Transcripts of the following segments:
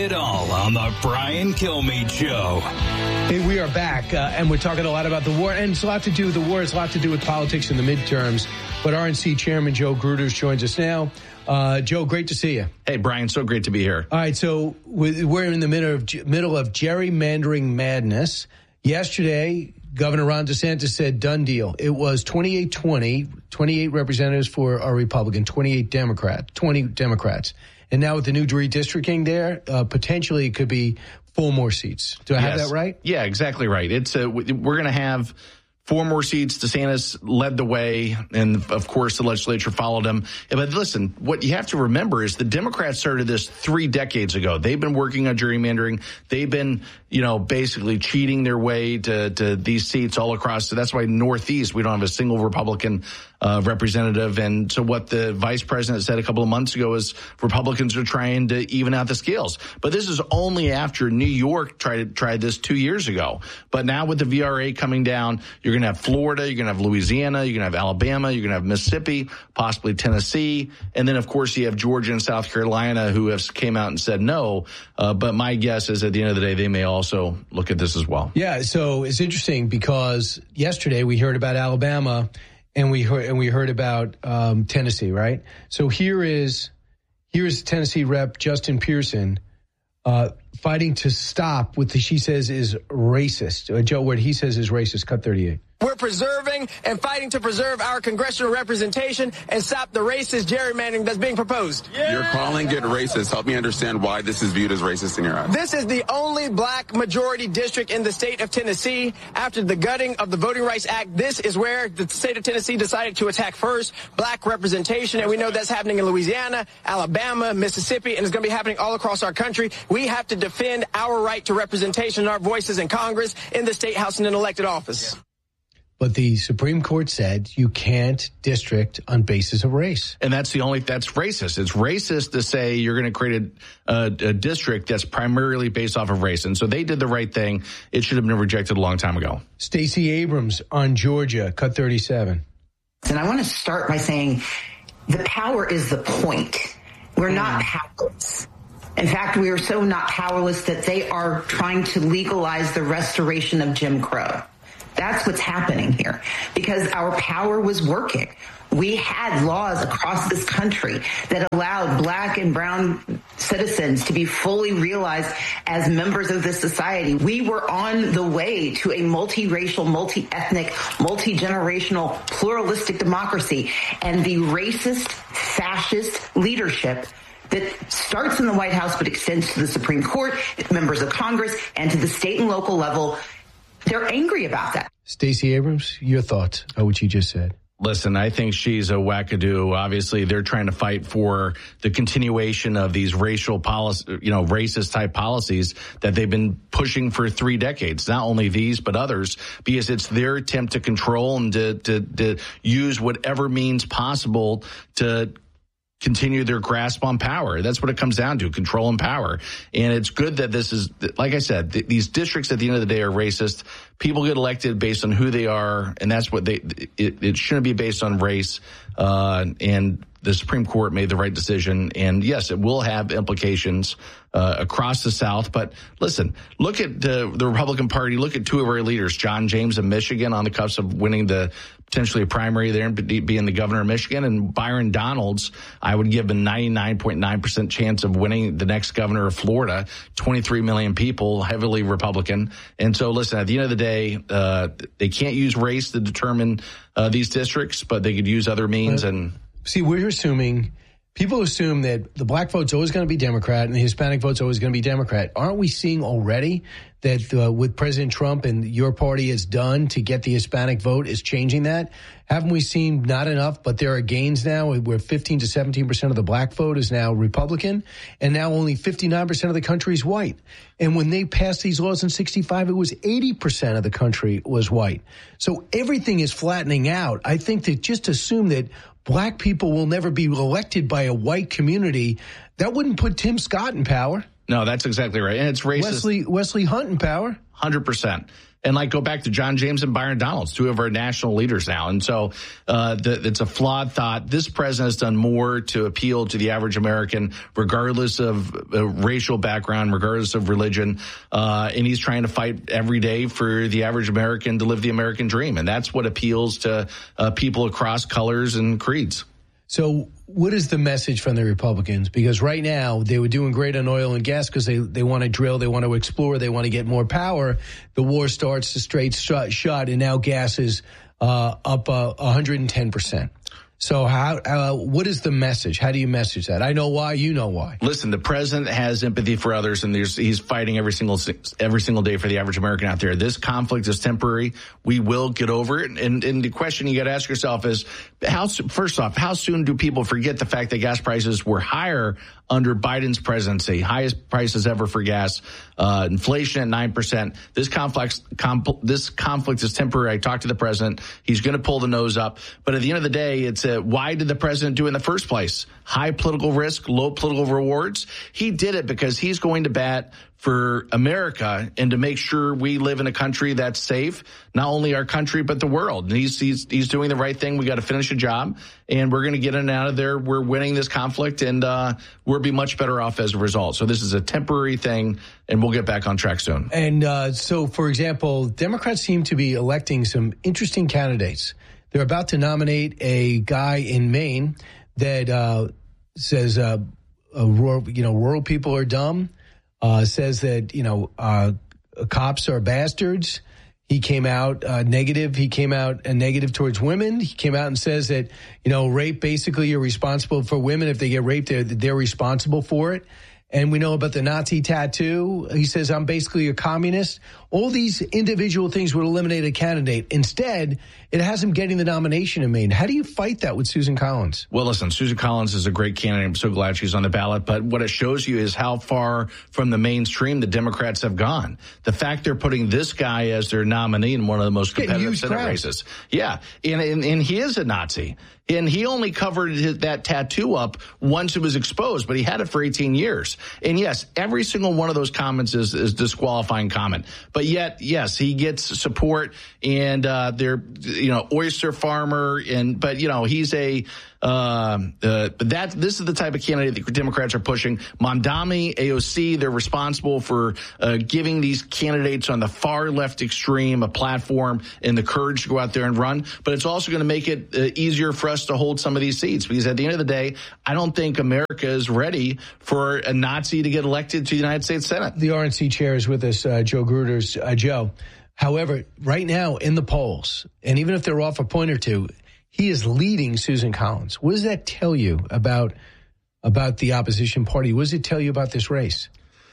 it all on the Brian Kilmeade Show. Hey, we are back, and we're talking a lot about the war, and it's a lot to do with the war. It's a lot to do with politics in the midterms. But RNC Chairman Joe Gruters joins us now. Joe, great to see you. Hey, Brian, so great to be here. All right, so we're in the middle of gerrymandering madness. Yesterday, Governor Ron DeSantis said, done deal. It was 28-20, 28 representatives are Republican, 20 Democrats. And now with the new redistricting there, potentially it could be 4 more seats. Do I have that right? Yeah, exactly right. We're going to have 4 more seats. DeSantis led the way, and of course the legislature followed him. But listen, what you have to remember is the Democrats started this 3 decades ago. They've been working on gerrymandering. They've been, basically cheating their way to these seats all across. So that's why Northeast, we don't have a single Republican representative. And so what the vice president said a couple of months ago is Republicans are trying to even out the scales. But this is only after New York tried this 2 years ago. But now with the VRA coming down, you're going to have Florida, you're going to have Louisiana, you're going to have Alabama, you're going to have Mississippi, possibly Tennessee. And then, of course, you have Georgia and South Carolina who have came out and said no. But my guess is at the end of the day, they may also look at this as well. Yeah, so it's interesting because yesterday we heard about Alabama and we heard about Tennessee, right? So here's Tennessee Rep Justin Pearson fighting to stop what she says is racist. Joe, what he says is racist. Cut 38. We're preserving and fighting to preserve our congressional representation and stop the racist gerrymandering that's being proposed. Yeah. You're calling it racist. Help me understand why this is viewed as racist in your eyes. This is the only black majority district in the state of Tennessee. After the gutting of the Voting Rights Act, this is where the state of Tennessee decided to attack first black representation. And we know that's happening in Louisiana, Alabama, Mississippi, and it's going to be happening all across our country. We have to defend our right to representation and our voices in Congress, in the state house, and in elected office. But the Supreme Court said you can't district on basis of race. And that's racist. It's racist to say you're going to create a district that's primarily based off of race. And so they did the right thing. It should have been rejected a long time ago. Stacey Abrams on Georgia, cut 37. And I want to start by saying the power is the point. We're not powerless. In fact, we are so not powerless that they are trying to legalize the restoration of Jim Crow. That's what's happening here, because our power was working. We had laws across this country that allowed black and brown citizens to be fully realized as members of this society. We were on the way to a multiracial, multi-ethnic, multi-generational, pluralistic democracy. And the racist, fascist leadership that starts in the White House but extends to the Supreme Court, members of Congress, and to the state and local level, they're angry about that. Stacey Abrams, your thoughts on what you just said? Listen, I think she's a wackadoo. Obviously, they're trying to fight for the continuation of these racial policy, racist type policies that they've been pushing for 3 decades. Not only these, but others, because it's their attempt to control and to use whatever means possible to continue their grasp on power. That's what it comes down to, control and power. And it's good that this is, like I said, these districts at the end of the day are racist. People get elected based on who they are, and that's what it shouldn't be based on race. And the Supreme Court made the right decision. And yes, it will have implications across the South. But listen, look at the Republican Party. Look at 2 of our leaders, John James of Michigan, on the cusp of winning potentially a primary there and being the governor of Michigan, and Byron Donalds, I would give a 99.9% chance of winning the next governor of Florida. 23 million people, heavily Republican. And so listen, at the end of the day, they can't use race to determine these districts, but they could use other means. And see, people assume that the black vote's always going to be Democrat and the Hispanic vote's always going to be Democrat. Aren't we seeing already that what President Trump and your party has done to get the Hispanic vote is changing that? Haven't we seen not enough, but there are gains now where 15 to 17% of the black vote is now Republican, and now only 59% of the country is white. And when they passed these laws in 65, it was 80% of the country was white. So everything is flattening out. I think that just assume that black people will never be elected by a white community, that wouldn't put Tim Scott in power. No, that's exactly right. And it's racist. Wesley Hunt in power. 100%. And like go back to John James and Byron Donalds, two of our national leaders now. And so it's a flawed thought. This president has done more to appeal to the average American, regardless of racial background, regardless of religion. And he's trying to fight every day for the average American to live the American dream. And that's what appeals to people across colors and creeds. So what is the message from the Republicans? Because right now they were doing great on oil and gas because they want to drill, they want to explore, they want to get more power. The war starts to straight shut, and now gas is up 110%. So what is the message? How do you message that? I know why. You know why. Listen, the president has empathy for others, and he's fighting every single day for the average American out there. This conflict is temporary. We will get over it. And the question you got to ask yourself is, first off, how soon do people forget the fact that gas prices were higher under Biden's presidency? Highest prices ever for gas. Inflation at 9%. This conflict is temporary. I talked to the president. He's going to pull the nose up. But at the end of the day, it's why did the president do it in the first place? High political risk, low political rewards. He did it because he's going to bat for America and to make sure we live in a country that's safe, not only our country, but the world. And he's doing the right thing. We got to finish a job, and we're going to get in and out of there. We're winning this conflict, and we'll be much better off as a result. So this is a temporary thing, and we'll get back on track soon. And so, for example, Democrats seem to be electing some interesting candidates. They're about to nominate a guy in Maine that says rural people are dumb. Says that, cops are bastards. He came out negative. He came out negative towards women. He came out and says that, rape, basically you're responsible for women. If they get raped, they're responsible for it. And we know about the Nazi tattoo. He says, I'm basically a communist. All these individual things would eliminate a candidate. Instead, it has him getting the nomination in Maine. How do you fight that with Susan Collins? Well, listen, Susan Collins is a great candidate. I'm so glad she's on the ballot. But what it shows you is how far from the mainstream the Democrats have gone. The fact they're putting this guy as their nominee in one of the most competitive Senate races. Yeah, and he is a Nazi. And he only covered that tattoo up once it was exposed, but he had it for 18 years. And yes, every single one of those comments is disqualifying comment. But yet, yes, he gets support, and they're, oyster farmer, but he's a, this is the type of candidate the Democrats are pushing. Mamdani, AOC, they're responsible for giving these candidates on the far left extreme a platform and the courage to go out there and run. But it's also going to make it easier for us to hold some of these seats, because at the end of the day, I don't think America is ready for a Nazi to get elected to the United States Senate. The RNC chair is with us, Joe Gruters. Joe, however, right now in the polls, and even if they're off a point or two, he is leading Susan Collins. What does that tell you about the opposition party? What does it tell you about this race?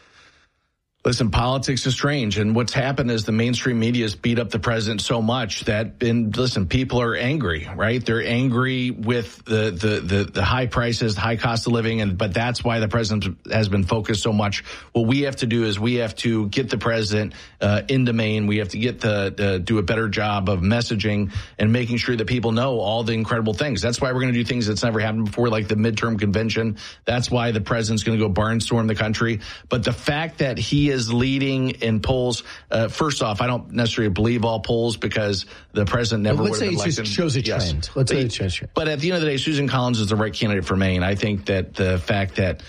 Listen, politics is strange, and what's happened is the mainstream media has beat up the president so much that, people are angry, right? They're angry with the high prices, high cost of living, but that's why the president has been focused so much. What we have to do is we have to get the president into Maine. We have to get do a better job of messaging and making sure that people know all the incredible things. That's why we're going to do things that's never happened before, like the midterm convention. That's why the president's going to go barnstorm the country. But the fact that he is leading in polls. First off, I don't necessarily believe all polls, because the president never would have been elected. Let's say it just shows a trend. Let's say it shows a trend. But at the end of the day, Susan Collins is the right candidate for Maine. I think that the fact that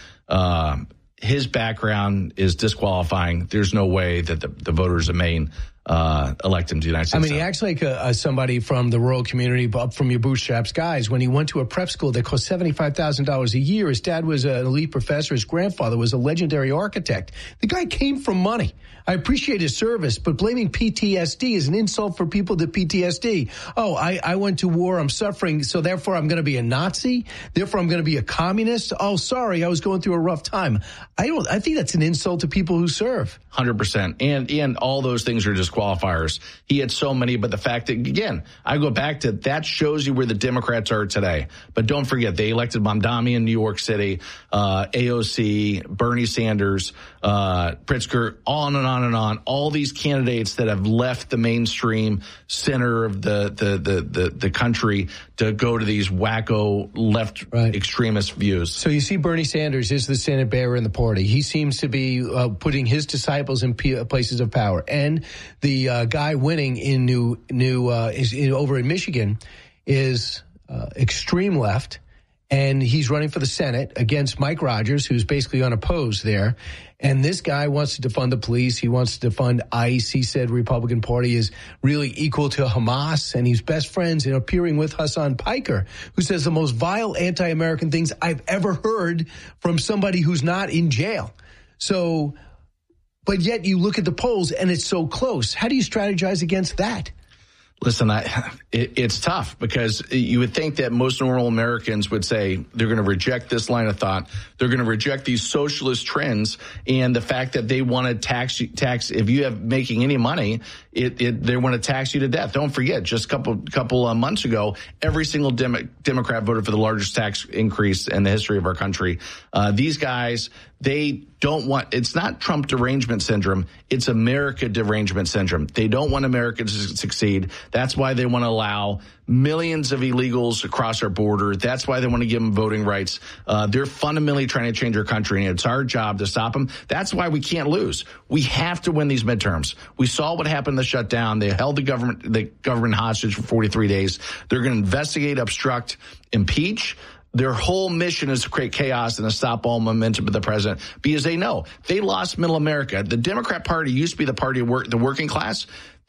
his background is disqualifying, there's no way that the voters of Maine elect him to the United States. He acts like somebody from the rural community, up from your bootstraps guys. When he went to a prep school that cost $75,000 a year, his dad was an elite professor, his grandfather was a legendary architect. The guy came from money. I appreciate his service, but blaming PTSD is an insult for people with PTSD. Oh, I went to war, I'm suffering, so therefore I'm going to be a Nazi? Therefore I'm going to be a communist? Oh, sorry, I was going through a rough time. I think that's an insult to people who serve. 100%. And all those things are disqualifiers. He had so many, but the fact that, again, I go back to that shows you where the Democrats are today. But don't forget, they elected Mamdani in New York City, AOC, Bernie Sanders, Pritzker, on and on and on. All these candidates that have left the mainstream center of the country to go to these wacko left extremist views. So you see Bernie Sanders is the Senate bearer in the party. He seems to be putting his disciples in places of power. And the guy winning in over in Michigan is extreme left. And he's running for the Senate against Mike Rogers, who's basically unopposed there. And this guy wants to defund the police. He wants to defund ICE. He said Republican Party is really equal to Hamas. And he's best friends and appearing with Hassan Piker, who says the most vile anti-American things I've ever heard from somebody who's not in jail. So, but yet you look at the polls and it's so close. How do you strategize against that? Listen, it's tough because you would think that most normal Americans would say they're going to reject this line of thought. They're going to reject these socialist trends and the fact that they want to tax if you have making any money, they want to tax you to death. Don't forget, just a couple months ago, every single Democrat voted for the largest tax increase in the history of our country. These guys, they don't want, it's not Trump derangement syndrome, it's America derangement syndrome. They don't want America to succeed. That's why they want to allow millions of illegals across our border. That's why they want to give them voting rights. They're fundamentally trying to change our country, and it's our job to stop them. That's why we can't lose. We have to win these midterms. We saw what happened in the shutdown. They held the government hostage for 43 days. They're going to investigate, obstruct, impeach. Their whole mission is to create chaos and to stop all momentum of the president because they know they lost middle America. The Democrat Party used to be the party of the working class.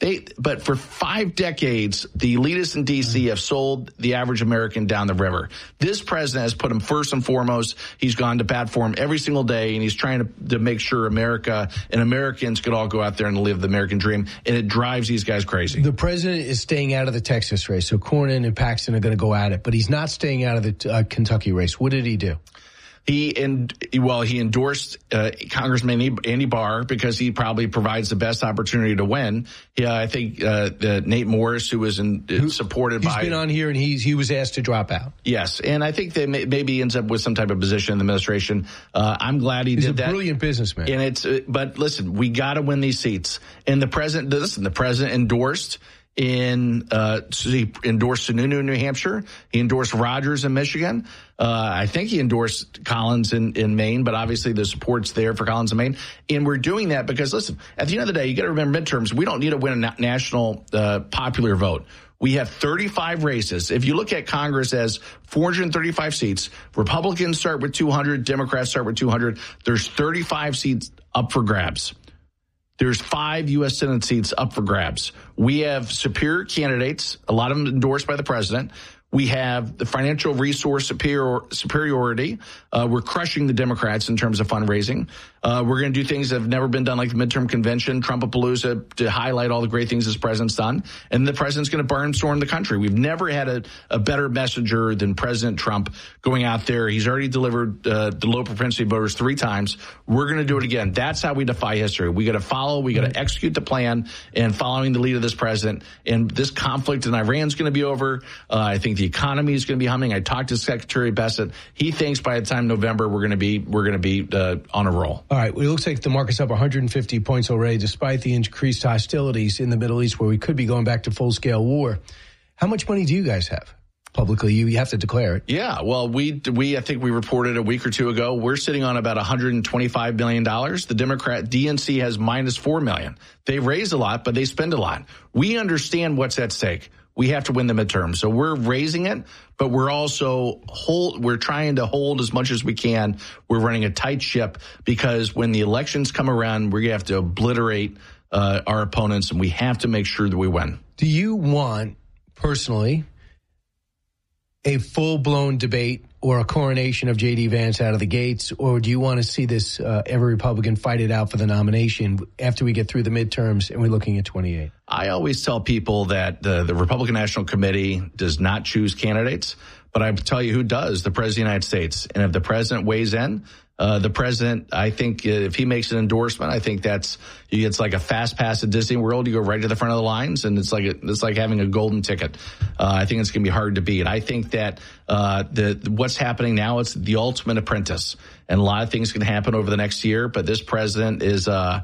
But for 5 decades, the elitists in D.C. have sold the average American down the river. This president has put him first and foremost. He's gone to bat for him every single day, and he's trying to make sure America and Americans could all go out there and live the American dream, and it drives these guys crazy. The president is staying out of the Texas race, so Cornyn and Paxton are going to go at it, but he's not staying out of the Kentucky race. What did he do? He endorsed Congressman Andy Barr because he probably provides the best opportunity to win. I think Nate Morris, who was supported by... He's been on here and he was asked to drop out. Yes, and I think that maybe ends up with some type of position in the administration. I'm glad he did that. He's a brilliant businessman. And but listen, we got to win these seats. And the president endorsed... he endorsed Sununu, New Hampshire. He endorsed Rogers in Michigan. I think he endorsed Collins in Maine, but obviously the support's there for Collins in Maine. And we're doing that because, listen, at the end of the day, you got to remember midterms. We don't need to win a national popular vote. We have 35 races. If you look at Congress as 435 seats, Republicans start with 200, Democrats start with 200. There's 35 seats up for grabs. There's 5 U.S. Senate seats up for grabs. We have superior candidates, a lot of them endorsed by the president. We have the financial resource superiority. We're crushing the Democrats in terms of fundraising. We're going to do things that have never been done, like the midterm convention, Trumpapalooza, to highlight all the great things this president's done. And the president's going to barnstorm the country. We've never had a better messenger than President Trump going out there. He's already delivered the low propensity voters 3 times. We're going to do it again. That's how we defy history. We got to follow. We got to execute the plan and following the lead of this president. And this conflict in Iran is going to be over. I think the economy is going to be humming. I talked to Secretary Bessent. He thinks by the time November we're going to be on a roll. All right. Well, it looks like the market's up 150 points already, despite the increased hostilities in the Middle East, where we could be going back to full scale war. How much money do you guys have? Publicly, you have to declare it. Yeah, well, I think we reported a week or two ago, we're sitting on about $125 million. The Democrat DNC has minus $4 million. They raise a lot, but they spend a lot. We understand what's at stake. We have to win the midterm. So we're raising it, but we're also we're trying to hold as much as we can. We're running a tight ship because when the elections come around, we're going to have to obliterate our opponents, and we have to make sure that we win. Do you want, personally, a full-blown debate or a coronation of J.D. Vance out of the gates, or do you want to see this every Republican fight it out for the nomination after we get through the midterms and we're looking at 28? I always tell people that the Republican National Committee does not choose candidates, but I tell you who does, the President of the United States. And if the president weighs in, the president, I think if he makes an endorsement, I think it's like a fast pass at Disney World. You go right to the front of the lines, and it's like having a golden ticket. I think it's going to be hard to beat. I think that what's happening now, it's the ultimate apprentice, and a lot of things can happen over the next year. But this president is, I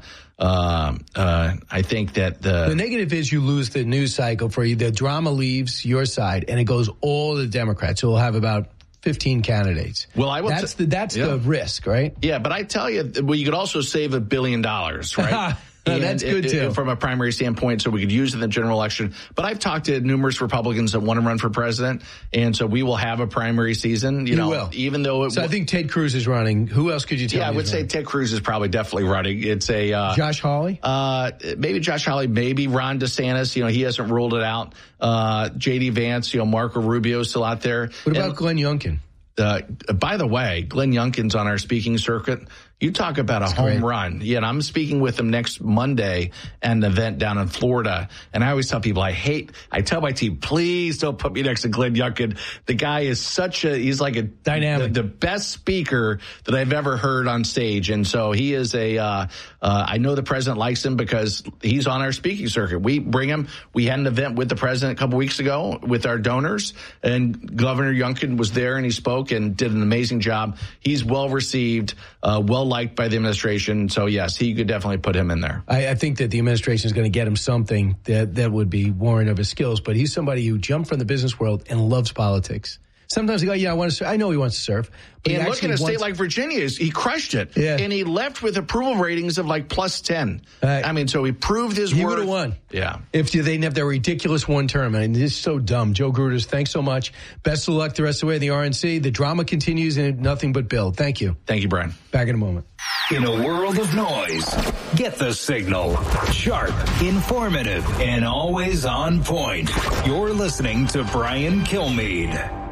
think that the negative is you lose the news cycle for you. The drama leaves your side, and it goes all the Democrats. So we'll have about 15 candidates. Well, that's the risk, right? Yeah, but I tell you, you could also save $1 billion, right? That's good, too. From a primary standpoint, so we could use it in the general election. But I've talked to numerous Republicans that want to run for president, and so we will have a primary season. You know, even though I think Ted Cruz is running. Who else could you tell me? Yeah, I would say Ted Cruz is probably definitely running. It's a Josh Hawley? Maybe Josh Hawley, maybe Ron DeSantis. You know, he hasn't ruled it out. J.D. Vance, Marco Rubio is still out there. What about Glenn Youngkin? By the way, Glenn Youngkin's on our speaking circuit. You talk about a home run. Yeah, and I'm speaking with him next Monday at an event down in Florida. And I always tell people I tell my team, please don't put me next to Glenn Youngkin. The guy is he's like a dynamic, the best speaker that I've ever heard on stage. And so he is I know the president likes him because he's on our speaking circuit. We bring him. We had an event with the president a couple weeks ago with our donors, and Governor Youngkin was there and he spoke and did an amazing job. He's well received, well liked by the administration. So, yes, he could definitely put him in there. I think that the administration is going to get him something that would be warrant of his skills. But he's somebody who jumped from the business world and loves politics. Sometimes you go, I want to serve. I know he wants to serve. But and look at a state like Virginia, he crushed it. Yeah. And he left with approval ratings of like plus 10. So he proved his worth. He would have won. Yeah. If they didn't have their ridiculous one term. I mean, it's so dumb. Joe Gruters, thanks so much. Best of luck the rest of the way in the RNC. The drama continues and nothing but build. Thank you. Thank you, Brian. Back in a moment. In a world of noise, get the signal. Sharp, informative, and always on point. You're listening to Brian Kilmeade.